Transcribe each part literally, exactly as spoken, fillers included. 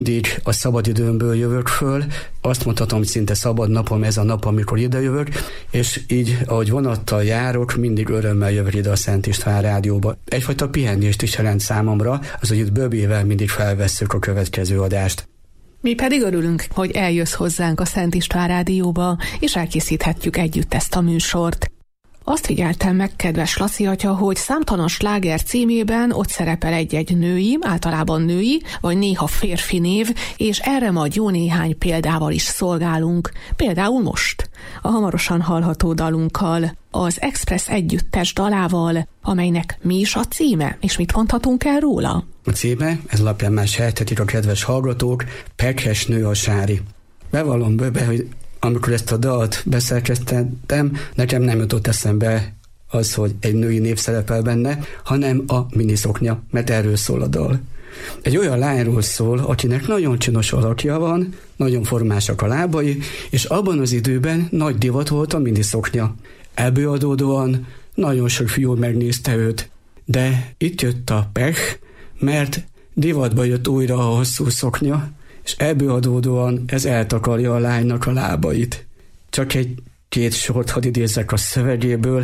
mindig a szabadidőmből jövök föl. Azt mondhatom, hogy szinte szabad napom ez a nap, amikor idejövök, és így, ahogy vonattal járok, mindig örömmel jövök ide a Szent István Rádióba. Egyfajta pihenést is jelent számomra, az, hogy itt Böbével mindig felvesszük a következő adást. Mi pedig örülünk, hogy eljössz hozzánk a Szent István Rádióba, és elkészíthetjük együtt ezt a műsort. Azt figyeltem meg, kedves Laci atya, hogy Számtalan sláger címében ott szerepel egy-egy női, általában női, vagy néha férfi név, és erre majd jó néhány példával is szolgálunk. Például most, a hamarosan hallható dalunkkal, az Express együttes dalával, amelynek mi is a címe, és mit mondhatunk el róla? A címe, ez alapján már sejthetik a kedves hallgatók, Pekhes nő a Sári. Bevallom Böbe, hogy amikor ezt a dalt beszerkesztettem, nekem nem jutott eszembe az, hogy egy női név szerepel benne, hanem a miniszoknya, mert erről szól a dal. Egy olyan lányról szól, akinek nagyon csinos alakja van, nagyon formásak a lábai, és abban az időben nagy divat volt a miniszoknya. Ebből adódóan nagyon sok fiú megnézte őt, de itt jött a pech, mert divatba jött újra a hosszú szoknya, és ebből adódóan ez eltakarja a lánynak a lábait. Csak egy két sort hadd idézzek a szövegéből.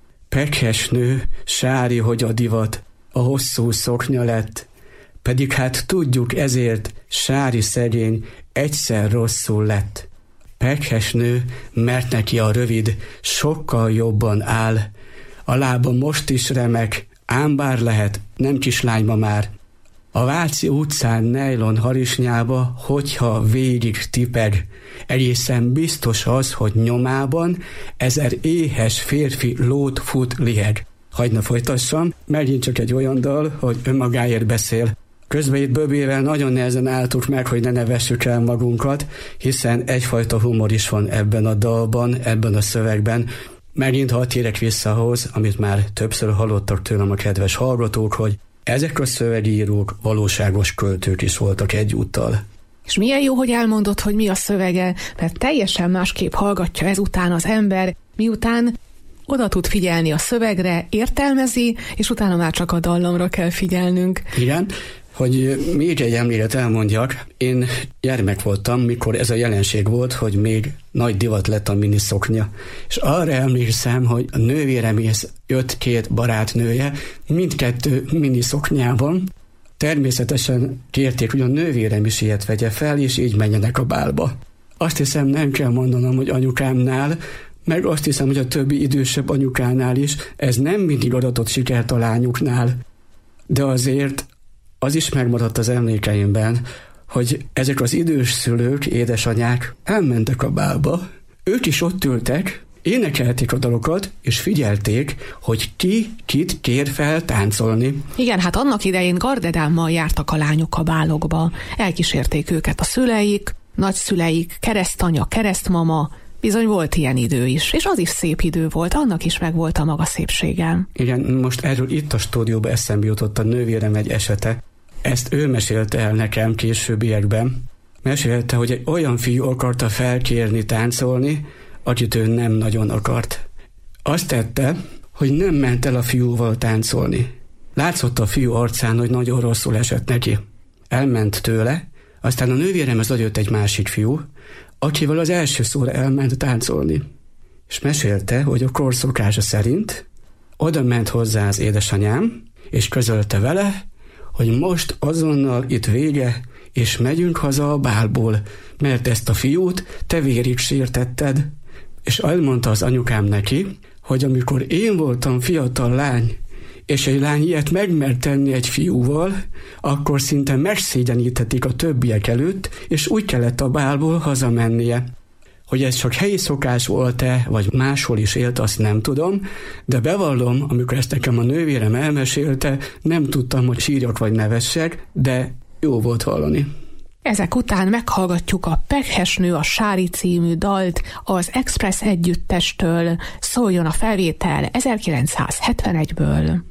Pekhes nő, sári, hogy a divat, a hosszú szoknya lett, pedig hát tudjuk ezért, sári szegény, egyszer rosszul lett. Pekhes nő, mert neki a rövid sokkal jobban áll, a lába most is remek, ám bár lehet, nem kislány ma már. A Váci utcán nejlon harisnyába, hogyha végig tipeg, egészen biztos az, hogy nyomában ezer éhes férfi lót fut liheg. Hagyna folytassam, megint csak egy olyan dal, hogy önmagáért beszél. Közben itt Böbével nagyon nehezen álltuk meg, hogy ne nevessük el magunkat, hiszen egyfajta humor is van ebben a dalban, ebben a szövegben. Megint hadd térek vissza ahhoz, amit már többször hallottak tőlem a kedves hallgatók, hogy ezek a szövegírók valóságos költők is voltak egyúttal. És milyen jó, hogy elmondod, hogy mi a szövege, mert teljesen másképp hallgatja ezután az ember, miután oda tud figyelni a szövegre, értelmezi, és utána már csak a dallamra kell figyelnünk. Igen, hogy még egy emléket elmondjak, én gyermek voltam, mikor ez a jelenség volt, hogy még nagy divat lett a miniszoknya. És arra emlékszem, hogy a nővéremész jött két barátnője, mindkettő miniszoknyában. Természetesen kérték, hogy a nővérem is ilyet vegye fel, és így menjenek a bálba. Azt hiszem, nem kell mondanom, hogy anyukámnál, meg azt hiszem, hogy a többi idősebb anyukánál is, ez nem mindig adatott sikert a lányuknál. De azért az is megmaradt az emlékeimben, hogy ezek az idős szülők, édesanyák elmentek a bálba, ők is ott ültek, énekelték a dalokat, és figyelték, hogy ki kit kér fel táncolni. Igen, hát annak idején gardedámmal jártak a lányok a bálokba, elkísérték őket a szüleik, nagyszüleik, keresztanya, keresztmama, bizony volt ilyen idő is, és az is szép idő volt, annak is megvolt a maga szépsége. Igen, most erről itt a stúdióban eszembe jutott a nővérem egy esete. Ezt ő mesélte el nekem későbbiekben. Mesélte, hogy egy olyan fiú akarta felkérni táncolni, akit ő nem nagyon akart. Azt tette, hogy nem ment el a fiúval táncolni. Látszott a fiú arcán, hogy nagyon rosszul esett neki. Elment tőle, aztán a nővéremhez odajött egy másik fiú, akivel az első szóra elment táncolni. És mesélte, hogy a kor szokása szerint oda ment hozzá az édesanyám, és közölte vele, hogy most azonnal itt vége, és megyünk haza a bálból, mert ezt a fiút te vérig sértetted. És elmondta az anyukám neki, hogy amikor én voltam fiatal lány, és egy lány ilyet megmert tenni egy fiúval, akkor szinte megszégyeníthetik a többiek előtt, és úgy kellett a bálból hazamennie. Hogy ez csak helyi szokás volt-e, vagy máshol is élt, azt nem tudom, de bevallom, amikor ezt nekem a nővérem elmesélte, nem tudtam, hogy sírjak vagy nevessek, de jó volt hallani. Ezek után meghallgatjuk a Pekhes nő a Sári című dalt az Express együttestől, szóljon a felvétel ezerkilencszázhetvenegyből.